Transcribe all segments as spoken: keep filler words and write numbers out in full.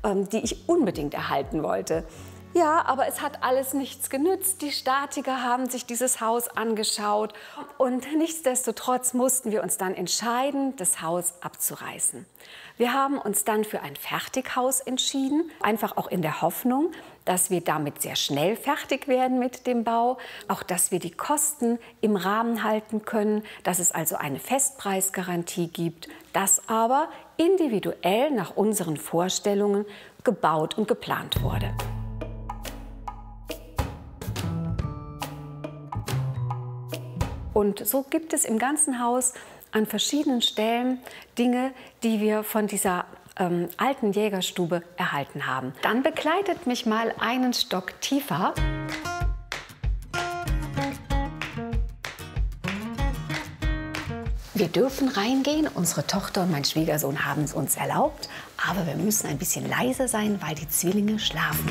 ähm, die ich unbedingt erhalten wollte. Ja, aber es hat alles nichts genützt. Die Statiker haben sich dieses Haus angeschaut und nichtsdestotrotz mussten wir uns dann entscheiden, das Haus abzureißen. Wir haben uns dann für ein Fertighaus entschieden, einfach auch in der Hoffnung, dass wir damit sehr schnell fertig werden mit dem Bau, auch dass wir die Kosten im Rahmen halten können, dass es also eine Festpreisgarantie gibt, das aber individuell nach unseren Vorstellungen gebaut und geplant wurde. Und so gibt es im ganzen Haus an verschiedenen Stellen Dinge, die wir von dieser ähm, alten Jägerstube erhalten haben. Dann begleitet mich mal einen Stock tiefer. Wir dürfen reingehen, unsere Tochter und mein Schwiegersohn haben es uns erlaubt, aber wir müssen ein bisschen leise sein, weil die Zwillinge schlafen.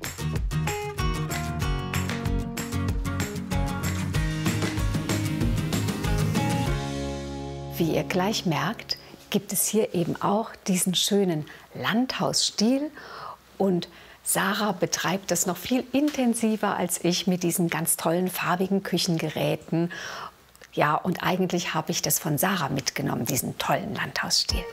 Wie ihr gleich merkt, gibt es hier eben auch diesen schönen Landhausstil und Sarah betreibt das noch viel intensiver als ich mit diesen ganz tollen farbigen Küchengeräten. Ja, und eigentlich habe ich das von Sarah mitgenommen, diesen tollen Landhausstil.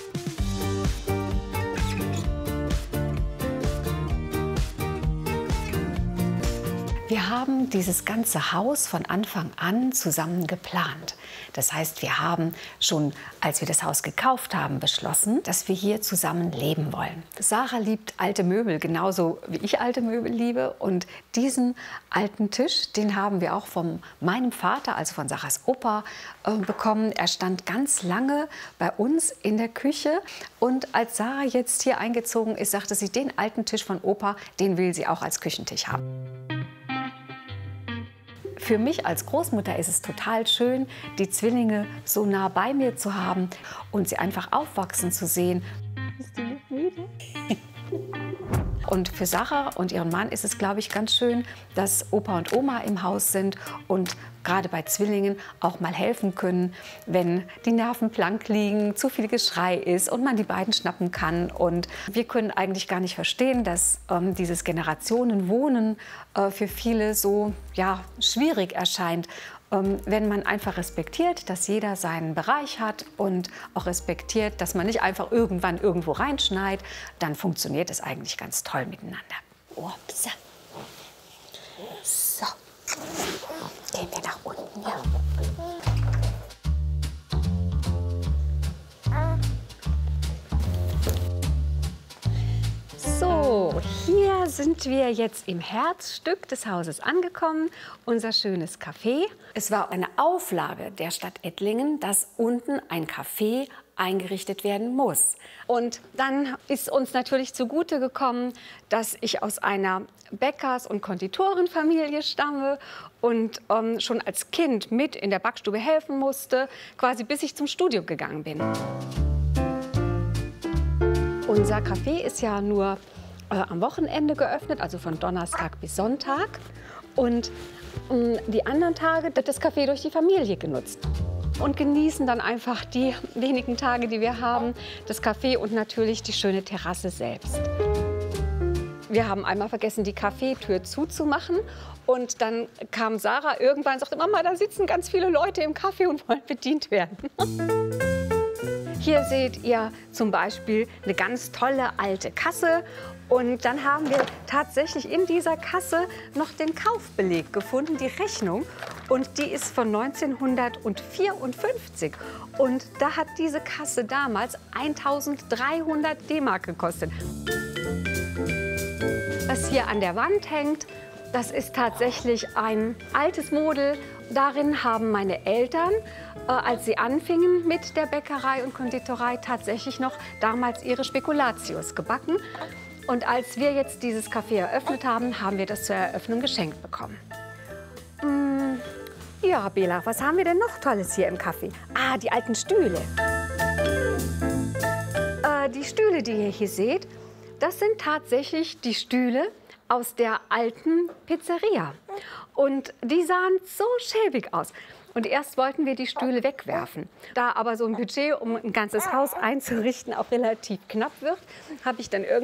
Wir haben dieses ganze Haus von Anfang an zusammen geplant. Das heißt, wir haben schon, als wir das Haus gekauft haben, beschlossen, dass wir hier zusammen leben wollen. Sarah liebt alte Möbel, genauso wie ich alte Möbel liebe. Und diesen alten Tisch, den haben wir auch von meinem Vater, also von Sarahs Opa, äh, bekommen. Er stand ganz lange bei uns in der Küche. Und als Sarah jetzt hier eingezogen ist, sagte sie, den alten Tisch von Opa, den will sie auch als Küchentisch haben. Für mich als Großmutter ist es total schön, die Zwillinge so nah bei mir zu haben und sie einfach aufwachsen zu sehen. Bist du nicht müde? Und für Sarah und ihren Mann ist es, glaube ich, ganz schön, dass Opa und Oma im Haus sind und gerade bei Zwillingen auch mal helfen können, wenn die Nerven blank liegen, zu viel Geschrei ist und man die beiden schnappen kann. Und wir können eigentlich gar nicht verstehen, dass ähm, dieses Generationenwohnen äh, für viele so ja, schwierig erscheint. Ähm, wenn man einfach respektiert, dass jeder seinen Bereich hat und auch respektiert, dass man nicht einfach irgendwann irgendwo reinschneit, dann funktioniert es eigentlich ganz toll miteinander. Oh, so. So. Gehen wir nach unten, ja. So, hier sind wir jetzt im Herzstück des Hauses angekommen, unser schönes Café. Es war eine Auflage der Stadt Ettlingen, dass unten ein Café eingerichtet werden muss. Und dann ist uns natürlich zugute gekommen, dass ich aus einer Bäckers- und Konditorenfamilie stamme und ähm, schon als Kind mit in der Backstube helfen musste, quasi bis ich zum Studium gegangen bin. Unser Café ist ja nur äh, am Wochenende geöffnet, also von Donnerstag bis Sonntag. Und äh, die anderen Tage wird das Café durch die Familie genutzt. Und genießen dann einfach die wenigen Tage, die wir haben, das Café und natürlich die schöne Terrasse selbst. Wir haben einmal vergessen, die Cafetür zuzumachen. Und dann kam Sarah irgendwann und sagte, Mama, da sitzen ganz viele Leute im Café und wollen bedient werden. Hier seht ihr zum Beispiel eine ganz tolle alte Kasse. Und dann haben wir tatsächlich in dieser Kasse noch den Kaufbeleg gefunden, die Rechnung. Und die ist von neunzehnhundertvierundfünfzig. Und da hat diese Kasse damals eintausenddreihundert D-Mark gekostet. Was hier an der Wand hängt, das ist tatsächlich ein altes Model. Darin haben meine Eltern, äh, als sie anfingen mit der Bäckerei und Konditorei, tatsächlich noch damals ihre Spekulatius gebacken. Und als wir jetzt dieses Café eröffnet haben, haben wir das zur Eröffnung geschenkt bekommen. Mm, ja, Bela, was haben wir denn noch Tolles hier im Café? Ah, die alten Stühle. Äh, die Stühle, die ihr hier seht, das sind tatsächlich die Stühle aus der alten Pizzeria. Und die sahen so schäbig aus. Und erst wollten wir die Stühle wegwerfen. Da aber so ein Budget, um ein ganzes Haus einzurichten, auch relativ knapp wird, habe ich dann irgendwann